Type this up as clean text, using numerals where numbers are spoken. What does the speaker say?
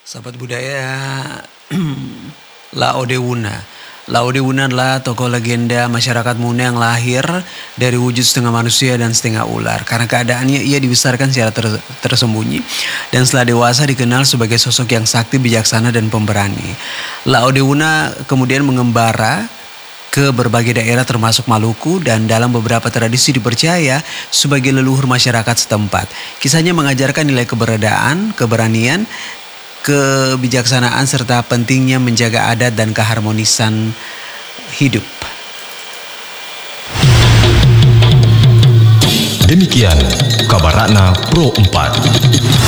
Sahabat budaya, Laodewuna. Laodewuna adalah tokoh legenda masyarakat Muna yang lahir dari wujud setengah manusia dan setengah ular. Karena keadaannya ia dibesarkan secara tersembunyi dan setelah dewasa dikenal sebagai sosok yang sakti, bijaksana, dan pemberani. Laodewuna kemudian mengembara ke berbagai daerah termasuk Maluku dan dalam beberapa tradisi dipercaya sebagai leluhur masyarakat setempat. Kisahnya mengajarkan nilai keberadaan, keberanian, kebijaksanaan serta pentingnya menjaga adat dan keharmonisan hidup. Demikian kabar Ratna Pro 4.